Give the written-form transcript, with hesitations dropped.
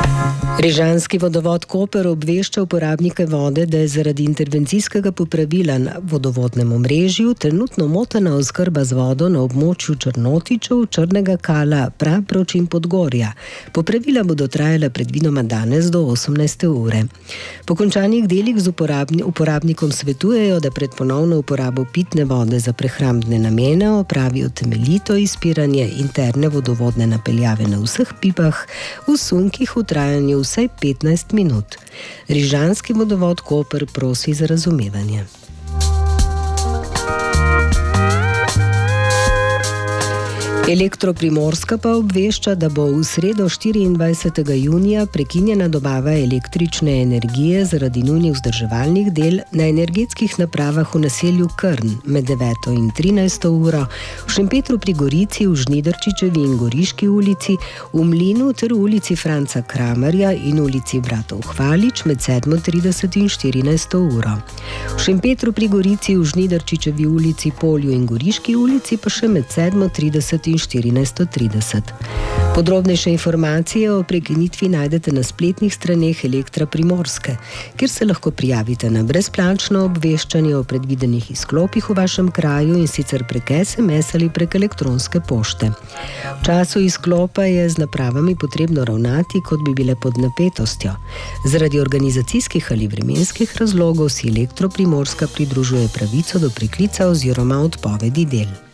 Rižanski vodovod Koper obvešča uporabnike vode, da je zaradi intervencijskega popravila na vodovodnem omrežju trenutno motena oskrba z vodo na območju Črnotičev, Črnega Kala, Praproč in Podgorja. Popravila bodo trajala predvidoma danes do 18. ure. Po končanih delih z uporabnikom svetujejo, da pred ponovno uporabo pitne vode za prehrambne namene opravijo temeljito izpiranje interne vodovodne napeljave na vseh pipah v sunkih v trajanju vsaj 15 minut. Rižanski vodovod Koper prosi za razumevanje. Elektro Primorska pa obvešča, da bo v sredo 24. junija prekinjena dobava električne energije zaradi nujnih vzdrževalnih del na energetskih napravah v naselju Krn med 9. in 13. uro, v Šempetru pri Gorici, v Žnidarčičevi in Goriški ulici, v Mlinu ter v ulici Franca Kramarja in ulici Bratov Hvalič med 7.30 in 14. uro. V Šempetru pri Gorici, v Žnidarčičevi ulici, Polju in Goriški ulici pa še med 7.30 in 14.30. Podrobnejše informacije o prekinitvi najdete na spletnih straneh Elektra Primorske, kjer se lahko prijavite na brezplačno obveščanje o predvidenih izklopih v vašem kraju in sicer prek SMS ali prek elektronske pošte. V času izklopa je z napravami potrebno ravnati, kot bi bile pod napetostjo. Zaradi organizacijskih ali vremenskih razlogov si Elektro Primorska pridružuje pravico do priklica oziroma odpovedi del.